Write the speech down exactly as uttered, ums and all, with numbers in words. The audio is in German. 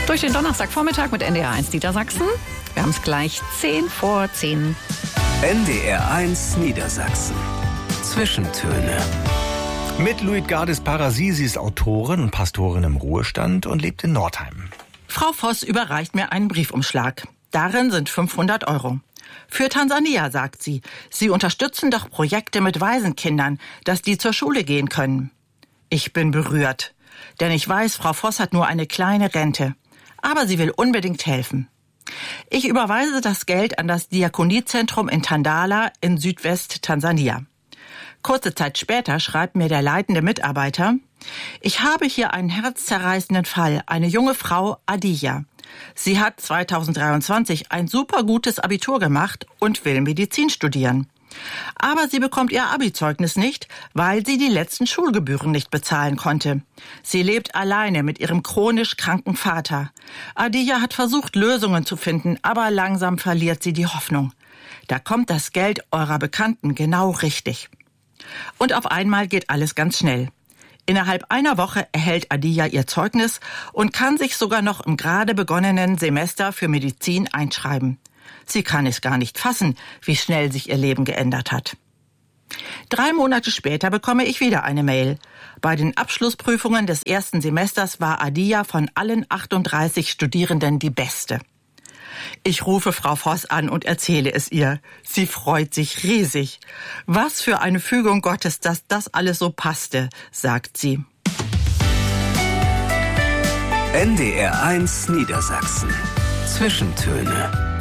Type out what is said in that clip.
Durch den Donnerstagvormittag mit N D R eins Niedersachsen. Wir haben es gleich zehn vor zehn. N D R eins Niedersachsen. Zwischentöne. Mit Luitgardis Parasi, sie ist Autorin und Pastorin im Ruhestand und lebt in Nordheim. Frau Voss überreicht mir einen Briefumschlag. Darin sind fünfhundert Euro. Für Tansania, sagt sie. Sie unterstützen doch Projekte mit Waisenkindern, dass die zur Schule gehen können. Ich bin berührt. Denn ich weiß, Frau Voss hat nur eine kleine Rente. Aber sie will unbedingt helfen. Ich überweise das Geld an das Diakoniezentrum in Tandala in Südwest-Tansania. Kurze Zeit später schreibt mir der leitende Mitarbeiter: Ich habe hier einen herzzerreißenden Fall, eine junge Frau, Adija. Sie hat zweitausenddreiundzwanzig ein super gutes Abitur gemacht und will Medizin studieren. Aber sie bekommt ihr Abizeugnis nicht, weil sie die letzten Schulgebühren nicht bezahlen konnte. Sie lebt alleine mit ihrem chronisch kranken Vater. Adija hat versucht, Lösungen zu finden, aber langsam verliert sie die Hoffnung. Da kommt das Geld eurer Bekannten genau richtig. Und auf einmal geht alles ganz schnell. Innerhalb einer Woche erhält Adija ihr Zeugnis und kann sich sogar noch im gerade begonnenen Semester für Medizin einschreiben. Sie kann es gar nicht fassen, wie schnell sich ihr Leben geändert hat. Drei Monate später bekomme ich wieder eine Mail. Bei den Abschlussprüfungen des ersten Semesters war Adija von allen achtunddreißig Studierenden die Beste. Ich rufe Frau Voss an und erzähle es ihr. Sie freut sich riesig. Was für eine Fügung Gottes, dass das alles so passte, sagt sie. N D R eins Niedersachsen. Zwischentöne.